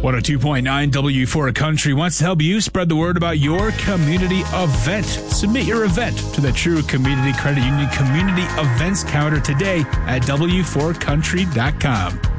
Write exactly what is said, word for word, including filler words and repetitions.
one oh two point nine W four Country wants to help you spread the word about your community event. Submit your event to the True Community Credit Union Community Events Calendar today at W four country dot com.